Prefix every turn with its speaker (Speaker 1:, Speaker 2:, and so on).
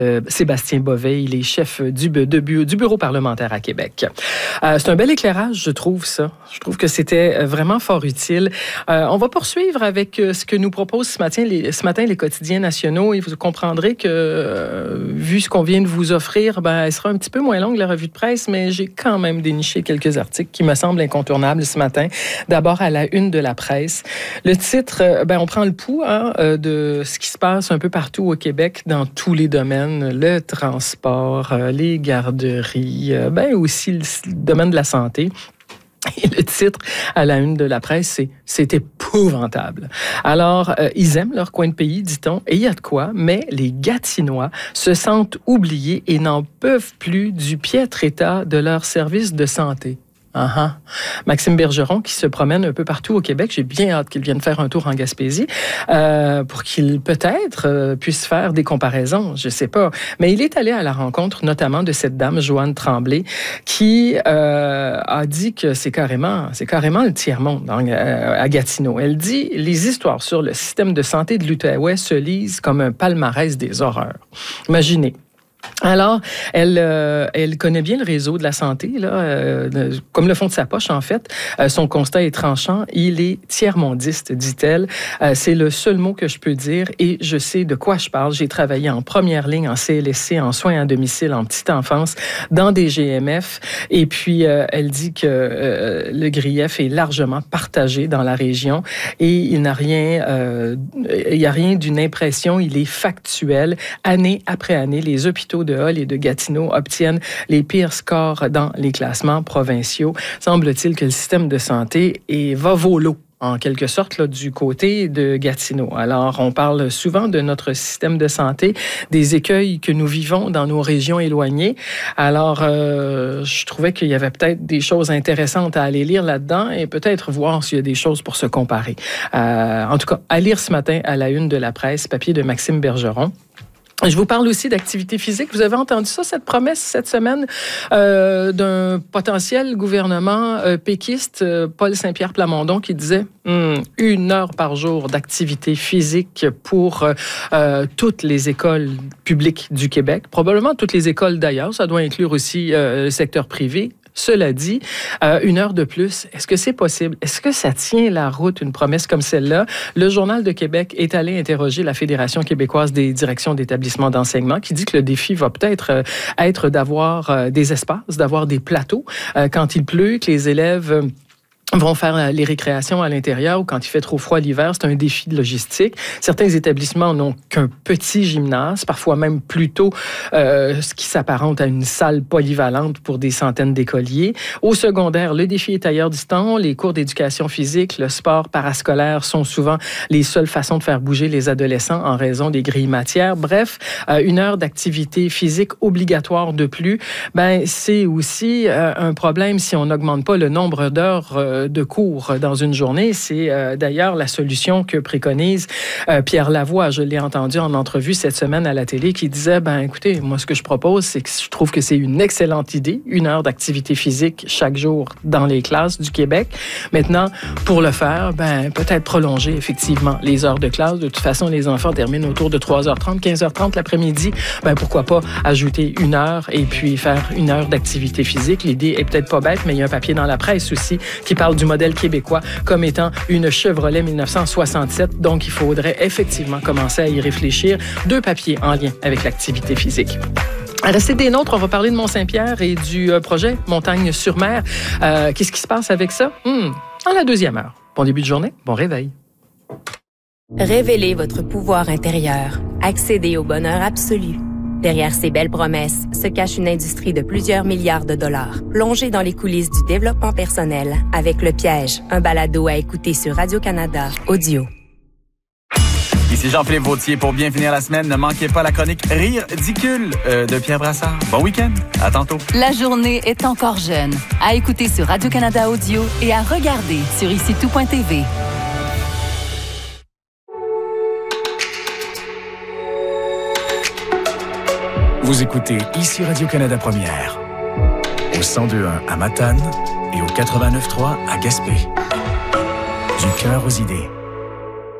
Speaker 1: Sébastien Bovet, il est chef du bureau parlementaire à Québec. C'est un bel éclairage, je trouve ça. Je trouve que c'était vraiment fort utile. On va poursuivre avec ce que nous proposent ce matin les quotidiens nationaux et vous comprendrez que, vu ce qu'on vient de vous offrir, elle sera un petit peu moins longue, la revue de presse, mais j'ai quand même déniché quelques articles qui me semblent incontournables ce matin. D'abord, à la une de la presse. Le titre, on prend le pouls de ce qui se passe un peu partout au Québec dans tous les domaines. Le transport, les garderies, aussi le domaine de la santé. Et le titre à la une de la presse, c'est épouvantable. Alors, ils aiment leur coin de pays, dit-on, et il y a de quoi, mais les Gatinois se sentent oubliés et n'en peuvent plus du piètre état de leur service de santé. Maxime Bergeron, qui se promène un peu partout au Québec, j'ai bien hâte qu'il vienne faire un tour en Gaspésie pour qu'il peut-être puisse faire des comparaisons, je sais pas. Mais il est allé à la rencontre notamment de cette dame, Joanne Tremblay, qui a dit que c'est carrément le tiers-monde à Gatineau. Elle dit « Les histoires sur le système de santé de l'Outaouais se lisent comme un palmarès des horreurs. » Imaginez. Alors, elle connaît bien le réseau de la santé, comme le fond de sa poche, en fait. Son constat est tranchant. Il est tiers-mondiste, dit-elle. C'est le seul mot que je peux dire et je sais de quoi je parle. J'ai travaillé en première ligne, en CLSC, en soins à domicile, en petite enfance, dans des GMF. Et puis, elle dit que le grief est largement partagé dans la région et il n'y a rien d'une impression. Il est factuel. Année après année, les hôpitaux de Hull et de Gatineau obtiennent les pires scores dans les classements provinciaux. Semble-t-il que le système de santé va volo, en quelque sorte, du côté de Gatineau. Alors, on parle souvent de notre système de santé, des écueils que nous vivons dans nos régions éloignées. Alors, je trouvais qu'il y avait peut-être des choses intéressantes à aller lire là-dedans et peut-être voir s'il y a des choses pour se comparer. En tout cas, à lire ce matin à la une de la presse, papier de Maxime Bergeron. Je vous parle aussi d'activité physique. Vous avez entendu ça, cette promesse cette semaine d'un potentiel gouvernement péquiste, Paul Saint-Pierre Plamondon, qui disait 1 heure par jour d'activité physique pour toutes les écoles publiques du Québec, probablement toutes les écoles d'ailleurs. Ça doit inclure aussi le secteur privé. Cela dit, 1 heure de plus, est-ce que c'est possible? Est-ce que ça tient la route, une promesse comme celle-là? Le Journal de Québec est allé interroger la Fédération québécoise des directions d'établissements d'enseignement qui dit que le défi va peut-être être d'avoir des espaces, d'avoir des plateaux quand il pleut, que les élèves vont faire les récréations à l'intérieur ou quand il fait trop froid l'hiver, c'est un défi de logistique. Certains établissements n'ont qu'un petit gymnase, parfois même plutôt ce qui s'apparente à une salle polyvalente pour des centaines d'écoliers. Au secondaire, le défi est ailleurs, dit-on. Les cours d'éducation physique, le sport parascolaire sont souvent les seules façons de faire bouger les adolescents en raison des grilles matières. Bref, 1 heure d'activité physique obligatoire de plus, c'est aussi un problème si on n'augmente pas le nombre d'heures de cours dans une journée. C'est d'ailleurs la solution que préconise Pierre Lavoie. Je l'ai entendu en entrevue cette semaine à la télé qui disait, écoutez, moi ce que je propose, c'est que je trouve que c'est une excellente idée, 1 heure d'activité physique chaque jour dans les classes du Québec. Maintenant, pour le faire, peut-être prolonger effectivement les heures de classe. De toute façon, les enfants terminent autour de 3h30, 15h30 l'après-midi. Pourquoi pas ajouter 1 heure et puis faire 1 heure d'activité physique. L'idée est peut-être pas bête, mais il y a un papier dans la presse aussi qui parle du modèle québécois comme étant une Chevrolet 1967. Donc, il faudrait effectivement commencer à y réfléchir. 2 papiers en lien avec l'activité physique. À rester des nôtres, on va parler de Mont-Saint-Pierre et du projet Montagne-sur-Mer. Qu'est-ce qui se passe avec ça? À la 2e heure. Bon début de journée, bon réveil.
Speaker 2: Révélez votre pouvoir intérieur. Accédez au bonheur absolu. Derrière ces belles promesses se cache une industrie de plusieurs milliards de dollars. Plongez dans les coulisses du développement personnel avec Le Piège, un balado à écouter sur Radio-Canada Audio.
Speaker 3: Ici Jean-Philippe Vautier pour bien finir la semaine. Ne manquez pas la chronique Rire ridicule de Pierre Brassard. Bon week-end. À tantôt.
Speaker 4: La journée est encore jeune. À écouter sur Radio-Canada Audio et à regarder sur IciTout.tv.
Speaker 5: Vous écoutez ici Radio-Canada Première, au 102.1 à Matane et au 89.3 à Gaspé. Du cœur aux idées.